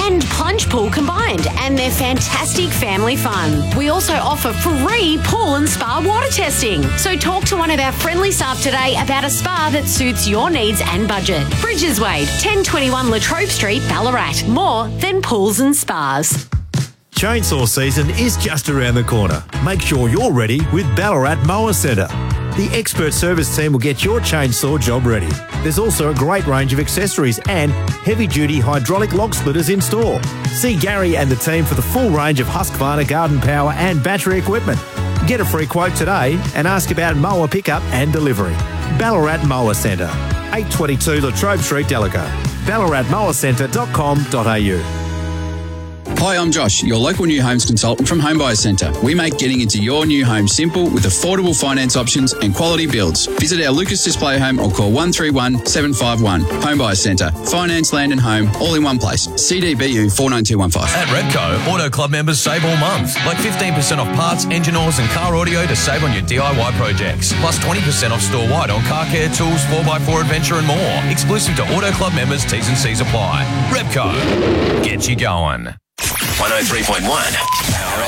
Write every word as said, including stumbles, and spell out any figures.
and plunge pool combined, and they're fantastic family fun. We also offer free pool and spa water testing. So talk to one of our friendly staff today about a spa that suits your needs and budget. Bridges Wade, ten twenty-one Latrobe Street, Ballarat. More than pools and spas. Chainsaw season is just around the corner. Make sure you're ready with Ballarat Mower Centre. The expert service team will get your chainsaw job ready. There's also a great range of accessories and heavy-duty hydraulic log splitters in store. See Gary and the team for the full range of Husqvarna garden power and battery equipment. Get a free quote today and ask about mower pickup and delivery. Ballarat Mower Centre, eight twenty-two Latrobe Street, Delago. ballarat mower centre dot com dot a u. Hi, I'm Josh, your local new homes consultant from Homebuyer Centre. We make getting into your new home simple with affordable finance options and quality builds. Visit our Lucas Display Home or call one three one, seven five one. Homebuyer Centre. Finance, land and home, all in one place. C D B U four nine two one five. At Repco, Auto Club members save all month. Like fifteen percent off parts, engine oils and car audio to save on your D I Y projects. Plus twenty percent off store-wide on car care, tools, four by four adventure and more. Exclusive to Auto Club members, T's and C's apply. Repco. Get you going. one oh three point one